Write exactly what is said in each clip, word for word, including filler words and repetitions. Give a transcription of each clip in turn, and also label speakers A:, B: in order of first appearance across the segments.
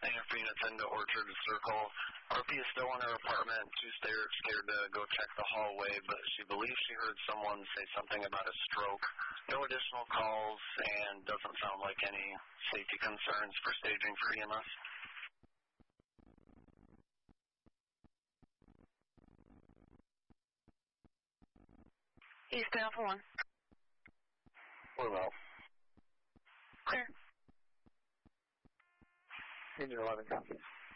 A: Saint Phoenix into Orchard Circle. R P is still in her apartment, too scared, scared to go check the hallway, but she believes she heard someone say something about a stroke. No additional calls, and doesn't sound like any safety concerns for staging for E M S.
B: East Alpha one.
C: We're well.
B: Clear.
C: Engine eleven, copy.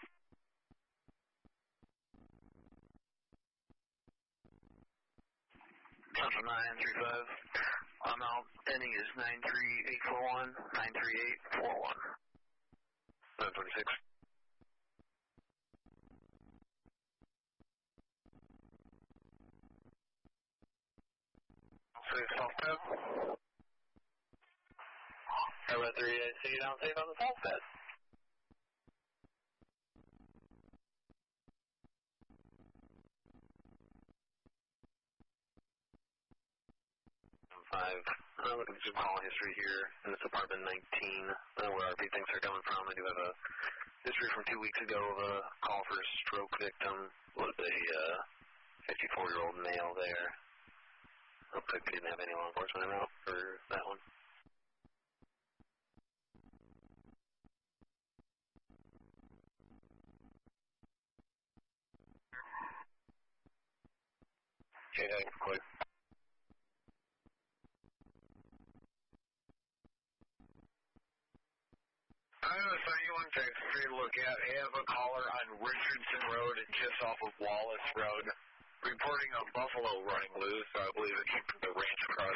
D: Central nine three five. I'm out. Ending is nine three eight four one, nine three eight four one.
C: nine twenty-six.
D: Safe south bed. Airway three A C down safe on the south bed.
C: Five. I'm looking at some call history here in this apartment nineteen. I don't know where R P thinks they're coming from. I do have a history from two weeks ago of a call for a stroke victim. Was a uh, fifty-four-year-old male there. Looks like we didn't have any law enforcement around for that one. Okay, thanks, clear.
A: I have a thirty-one text for you to look at. I have a caller on Richardson Road just off of Wallace Road reporting a buffalo running loose. I believe it came from the ranch across